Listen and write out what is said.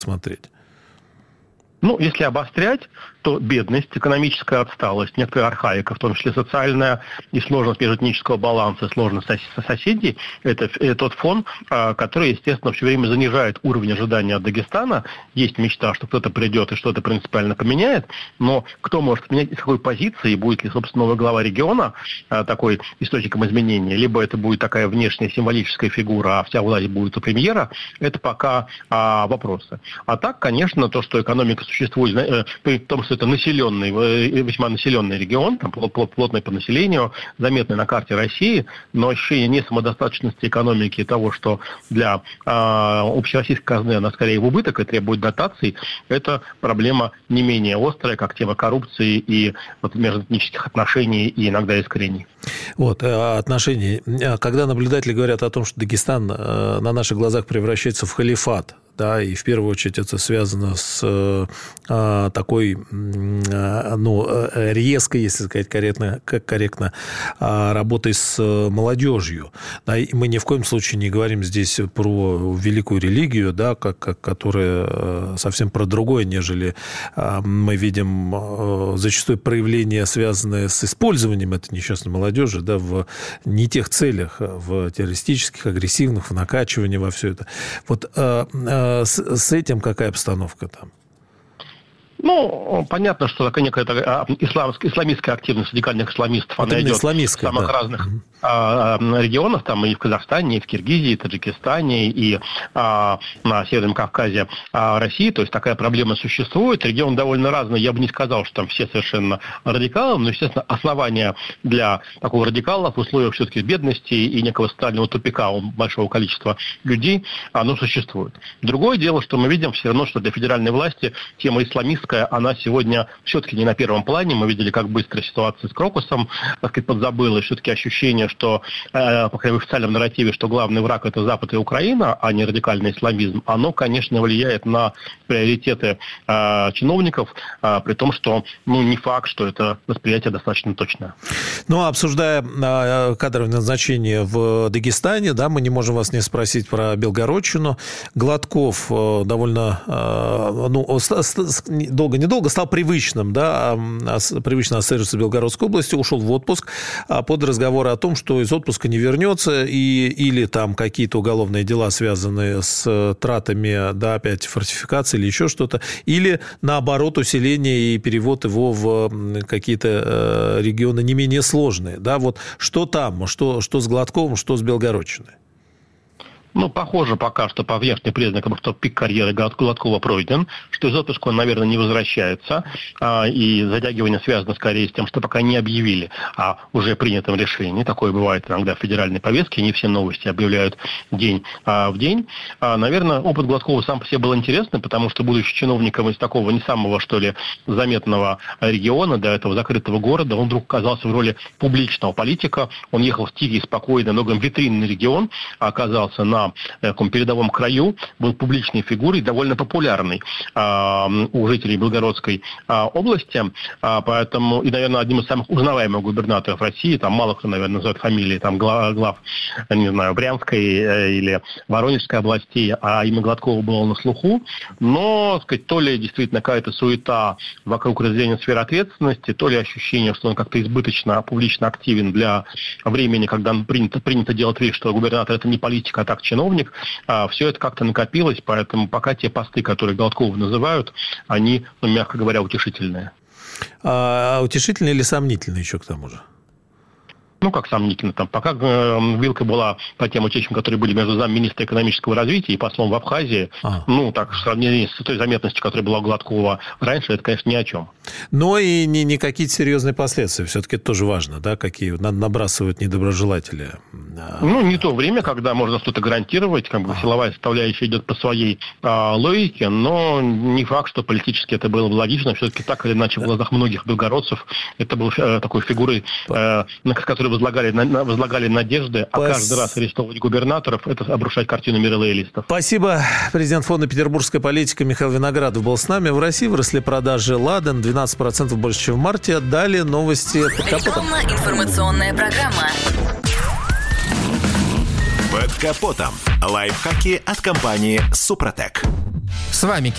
смотреть? Ну, если обострять, то бедность, экономическая отсталость, некоторая архаика, в том числе социальная и сложность межэтнического баланса, сложность соседей, это тот фон, который, естественно, все время занижает уровень ожидания от Дагестана. Есть мечта, что кто-то придет и что-то принципиально поменяет, но кто может поменять, из какой позиции, будет ли, собственно, новый глава региона такой источником изменения, либо это будет такая внешняя символическая фигура, а вся власть будет у премьера, это пока вопросы. А так, конечно, то, что экономика существует, при том, что это населенный, весьма населенный регион, там плотный по населению, заметный на карте России, но ощущение несамодостаточности экономики и того, что для общероссийской казны она скорее в убыток и требует дотаций, это проблема не менее острая, как тема коррупции и межэтнических отношений и иногда искорений. Вот, отношения. Когда наблюдатели говорят о том, что Дагестан на наших глазах превращается в халифат, да, и в первую очередь это связано с такой, резкой, если сказать корректно, работой с молодежью. Да, и мы ни в коем случае не говорим здесь про великую религию, да, которая совсем про другое, нежели мы видим зачастую проявления, связанные с использованием этой несчастной молодежи, да, в не тех целях, в террористических, агрессивных, в накачивании во все это. Вот с этим какая обстановка там? Ну, понятно, что такая некая исламистская активность радикальных исламистов, она идет в самых разных регионах, там и в Казахстане, и в Киргизии, и Таджикистане, и на Северном Кавказе России. То есть такая проблема существует. Регион довольно разный. Я бы не сказал, что там все совершенно радикалы, но, естественно, основания для такого радикала в условиях все-таки бедности и некого социального тупика у большого количества людей, оно существует. Другое дело, что мы видим все равно, что для федеральной власти тема исламистская, она сегодня все-таки не на первом плане. Мы видели, как быстро ситуация с Крокусом, так сказать, подзабылась. Все-таки ощущение, что, по крайней мере, в официальном нарративе, что главный враг – это Запад и Украина, а не радикальный исламизм, оно, конечно, влияет на приоритеты чиновников, при том, что, не факт, что это восприятие достаточно точное. Ну, обсуждая кадровое назначение в Дагестане, да, мы не можем вас не спросить про Белгородчину. Гладков довольно, долго-недолго стал привычным, да, привычно ассоциируется с Белгородской областью, ушел в отпуск под разговоры о том, что из отпуска не вернется, или там какие-то уголовные дела, связанные с тратами, да, опять фортификации или еще что-то, или, наоборот, усиление и перевод его в какие-то регионы не менее сложные. Да, вот что там, что с Гладковым, что с Белгородчиной? Похоже пока что по внешним признакам, что пик карьеры Гладкова пройден, что из отпуска он, наверное, не возвращается, и затягивание связано скорее с тем, что пока не объявили о уже принятом решении. Такое бывает иногда в федеральной повестке, не все новости объявляют день в день. Наверное, опыт Гладкова сам по себе был интересный, потому что, будучи чиновником из такого не самого, что ли, заметного региона, до этого закрытого города, он вдруг оказался в роли публичного политика. Он ехал в тихий, спокойный, многом витринный регион, оказался на таком передовом краю, был публичной фигурой, довольно популярной у жителей Белгородской области, поэтому, и, наверное, одним из самых узнаваемых губернаторов России, там мало кто, наверное, называет фамилии, там, глав, не знаю, Брянской или Воронежской областей, а имя Гладкова было на слуху, но, сказать, то ли действительно какая-то суета вокруг разделения сферы ответственности, то ли ощущение, что он как-то избыточно публично активен для времени, когда принято делать вид, что губернатор – это не политик, а так чиновник, все это как-то накопилось, поэтому пока те посты, которые Гладкова называют, они, мягко говоря, утешительные. Утешительные или сомнительные еще к тому же? Как сомнительно. Там пока вилка была по тем утечкам, которые были между замминистра экономического развития и послом в Абхазии, так, в сравнении с той заметностью, которая была у Гладкова раньше, это, конечно, ни о чем. Но и не какие-то серьезные последствия. Все-таки это тоже важно, да, какие набрасывают недоброжелатели. Не то время, когда можно что-то гарантировать, как бы силовая составляющая идет по своей логике, но не факт, что политически это было бы логично. Все-таки так или иначе в глазах многих белгородцев это был такой фигурой, с которой возлагали надежды, а каждый раз арестовывать губернаторов – это обрушать картину мира лоялистов. Спасибо. Президент фонда «Петербургская политика» Михаил Виноградов был с нами. В России выросли продажи «Ладен» 12% больше, чем в марте. Далее новости под капотом. Рекламно-информационная программа. Под капотом. Лайфхаки от компании «Супротек». С вами